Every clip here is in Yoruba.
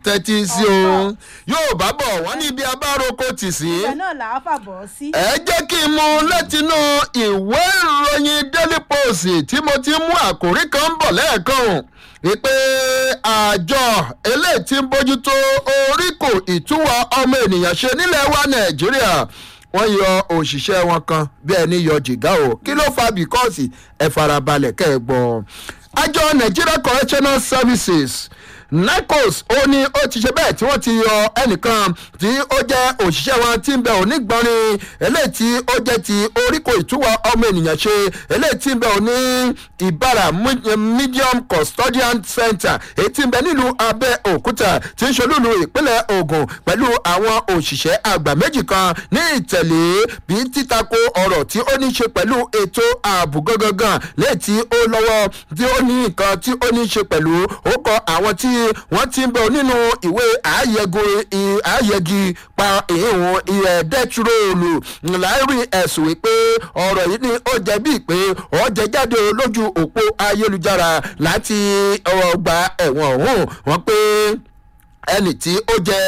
tẹ́tí sí o yóò bá bọ̀ wọ́n ní ibi abároko tì sí. ìgbà náà là á fàbọ̀ sí. ẹ jẹ́ kí n mú látinú ìwé ìròyìn Daily Post tí mo ti mú àkòrí kan bọ̀ lẹ́ẹ̀kan wípé àjọ eléyìí tí ń bójútó oríkò ìtúwọ̀ ọmọ ènìyàn ṣe nílẹ̀ wa Nàìjíríà wọ́n yọ òṣìṣẹ́ wọn kan bí ẹni yọ jìgá o kí ló fa bíkọ́ọ̀sì ẹ farabalẹ̀ kẹ́ ẹ gbọ́. àjọ Nigeria Correctional Services NACOS ó ní ó ti ṣe bẹ́ẹ̀ tí wọ́n ti yọ ẹnìkan tí ó jẹ́ òṣìṣẹ́ wọn tí ń bẹ onígbọ̀nrin eléyìí tí ó jẹ́ ti oríkò ìtúwọ̀ ọmọ ènìyàn ṣe eléyìí tí ń bẹ òní Ìbàrà Medium Custodian Center èyí tí ń bẹ nílùú Abẹ́òkúta tí ń ṣolúlu ìpínlẹ̀ Ògùn pẹ̀lú àwọn òṣìṣẹ́ àgbà méjì kan ní ìtẹ̀lé bí títako ọ̀rọ̀ tí ó ní ṣe pẹ̀lú ètò ààbò gangan léyìí tí ó lọ́wọ́ tí ó ní nǹkan tí ó ní ṣe pẹ̀lú ó kọ àwọn tí wọ́n ti ń bọ̀ nínú ìwé àyẹ̀gi pa ìhùn ìyẹ̀dẹ́túróòlù láìrí ẹ̀sùn wípé ọ̀rọ̀ yìí ni ó jẹ́ bíi pé ó jẹ́ jáde lójú òpó ayélujára láti ọgbà ẹ̀wọ̀n ọ̀hún wọ́n pé ẹni tí ó jẹ́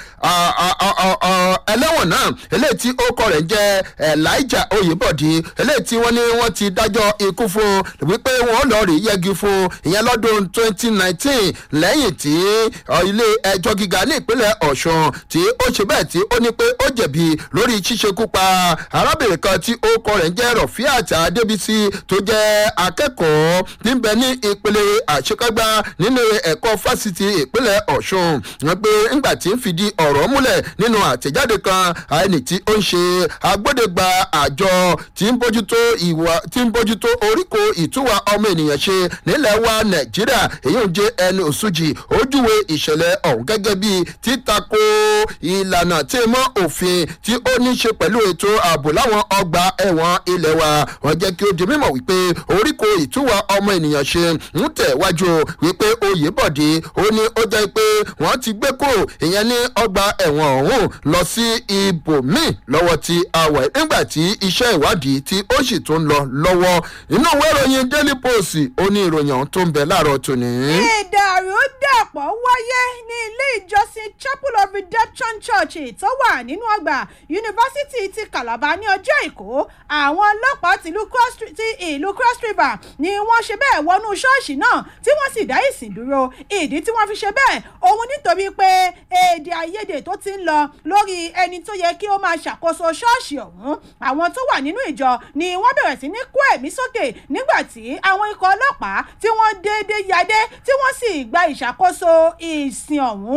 ẹlẹ́wọ̀n náà eléyìí tí ó kọ rẹ̀ jẹ́ Elijah Oyèbọ̀dé eléyìí tí wọ́n ní wọ́n ti dájọ́ ikú fún wípé wọ́n lọ rí yẹgi fún ìyẹn lọ́dún 2019 lẹ́yìn tí ilé ẹjọ́ gíga ní ìpínlẹ̀ Ọ̀ṣun tí ó ṣe bẹ́ẹ̀ tí ó ní pé ó jẹ̀bi lórí ṣíṣekú pa arábìnrin kan tí ó kọ rẹ̀ jẹ́ Rọ̀fíàt Adébísí tó jẹ́ akẹ́kọ̀ọ́ níbẹ̀ ní ìpele àṣekágbá nínú ẹ̀kọ́ fásitì ìpínlẹ̀ Ọ̀ṣun wọ́n pé ńgbà tí ń fìdí ọ̀rọ̀ múlẹ̀ nínú àtẹ̀jáde kan ẹni tí ó ń ṣe agbódegba àjọ tí ń bójútó oríkò ìtúwà ọmọ ènìyàn ṣe nílẹ̀ wa Nàìjíríà èyí ń jẹ́ ẹni Òṣùjì ojúwe ìṣẹ̀lẹ̀ ọ̀hún gẹ́gẹ́ bí títako ìlànà tí mọ́ òfin tí ó ní ṣe pẹ̀lú ètò ààbò láwọn ọgbà ẹ̀wọ̀n ilẹ̀ wa wọ́n jẹ́ kí ó di mímọ̀ wípé oríkò ìtúwà ọmọ ènìyàn ṣe ń tẹ̀wájú wípé Oyèbọ̀dé ó ní ó jẹ́ pé wọ́n ti gbé kúrò ìyẹn ní ọgbà ẹ̀wọ̀n ọ̀hún lọ sí ibòmíì lọ́wọ́ tí a wà nígbà tí iṣẹ́ ìwádìí tí ó sì tún lọ lọ́wọ́ inú ìwé ìròyìn Daily Post ó ní ìròyìn ọ̀hún tó ń bẹ láàárọ̀ tòní. ìdàrúdàpọ̀ wáyé ní ilé ìjọsìn Chapel of Redemption Church tó wà nínú ọgbà yunifásitì ti Calabar ní ọjọ́ Àìkú àwọn ọlọ́pàá ti ìlú Cross River ni wọ́n ṣe bẹ́ẹ̀ wọnú ṣọ́ọ̀ṣì náà tí wọ́n sì dá ìsìn dúró ìdí tí wọ́n fi ṣe bẹ́ẹ̀ òun nítorí pé èdè àìyedè tó ti ń lọ lórí ẹni tó yẹ kí ó máa ṣàkóso ṣọ́ọ̀ṣì ọ̀hún àwọn tó wà nínú ìjọ ni wọ́n bẹ̀rẹ̀ sí ní kó ẹ̀mí sókè nígbà tí àwọn ikọ̀ ọlọ́pàá tí wọ́n déédéé yadé tí wọ́n sì gba ìṣàkóso ìsìn ọ̀hún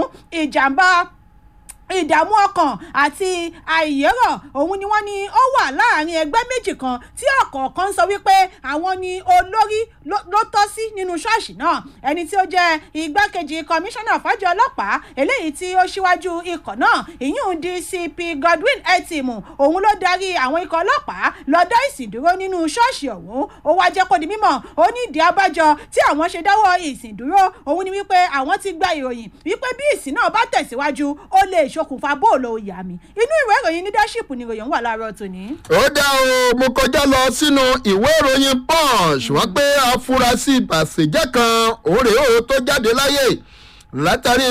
ìdààmú ọkàn àti àìyérọ̀ òun ni wọ́n ní ó wà láàrin ẹgbẹ́ méjì kan tí ọ̀kọ̀ọ̀kan sọ wípé àwọn ni olórí ló tọ́ sí nínú ṣọ́ọ̀ṣì náà ẹni tí ó jẹ́ igbákejì kọmíṣánná fájọ ọlọ́pàá eléyìí tí ó ṣíwájú ikọ̀ náà ìyún DCP Godwin Etimu òun ló darí àwọn ikọ̀ ọlọ́pàá lọ dá ìsìn dúró nínú ṣọ́ọ̀ṣì ọ̀hún ó wá jẹ́ kó di mímọ̀ ó ní ìdí abájọ tí àwọn ṣe dáwọ́ ìsìn dúró òun ni wípé àwọn ti gba ìròyìn wípé bí ìsìn náà bá tẹ̀síwájú ó lè ṣokùnfà bóòlù òyà mi inú ìwé ìròyìn leadership ni ìròyìn wà láàárọ̀ tòní. ó dá o mo kọjá lọ sínú ìwé ìròyìn Punch wọ́n pé afurasí ìbàṣẹ̀jẹ́ kan òun rèé o tó jáde láyé látàrí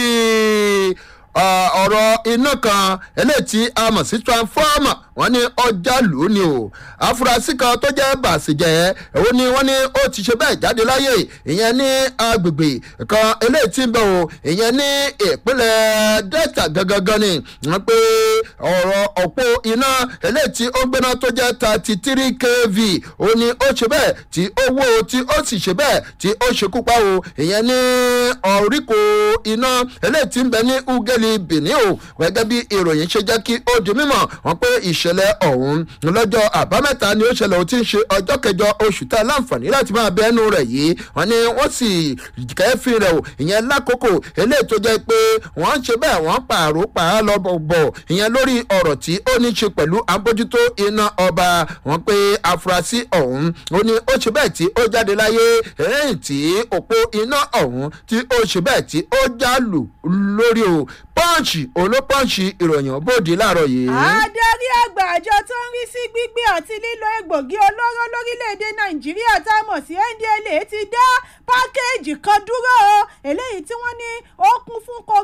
bíi ọ̀rọ̀ iná kan eléyìí tí a mọ̀ sí transformer wọ́n ní ọjà lù ú ni o afurasí kan tó jẹ́ bàṣẹ̀jẹ́ òun ni wọ́n ní ó ti ṣe bẹ́ẹ̀ jáde láyé ìyẹn ní agbègbè kan eléyìí tí ń bẹ o ìyẹn ní ìpínlẹ̀ Delta gangan ni wọ́n pé ọ̀rọ̀ òpó iná eléyìí tí ó ń gbéná tó jẹ́ 33 kV òun ni ó ṣe bẹ́ẹ̀ tí ó wó tí ó sì ṣe bẹ́ẹ̀ tí ó ṣekú pa o ìyẹn ní oríkò iná eléyìí tí ń bẹ ní Ugeli Benin o gẹ́gẹ́ bí ìròyìn ṣe jẹ́ kí ó di mímọ̀ wọ́n pé ìṣẹ̀lẹ̀ ọ̀hún lọ́jọ́ àbámẹ́ta ni ó ṣẹlẹ̀ ó ti ń ṣe ọjọ́ kẹjọ oṣù tá a láǹfààní láti máa bẹ́ẹ̀nu rẹ̀ yìí wọ́n ní wọ́n sì kẹ́fìn rẹ̀ o ìyẹn lákòókò eléyìí tó jẹ́ pé wọ́n ṣe bẹ́ẹ̀ wọ́n pààrọ̀ lọ bọ̀ ìyẹn lórí ọ̀rọ̀ tí ó ní ṣe pẹ̀lú àbójútó iná ọba wọ́n pé afurasí ọ̀hún ó ní ó ṣe bẹ́ẹ̀ tí ó jáde láyé lẹ́yìn tí òpó iná ọ̀hún tí ó ṣe bẹ́ẹ̀ tí ó já lù lórí o Punch olópọ́ǹchì ìròyìn bòde láàárọ̀ yìí. adarí àgbà àjọ tó ń rí sí gbígbé àti lílo egbògi olóró lórílẹ̀‐èdè Nàìjíríà tá a mọ̀ sí NDLEA ti dá pákéèjì kan dúró eléyìí tí wọ́n ní ó kún fún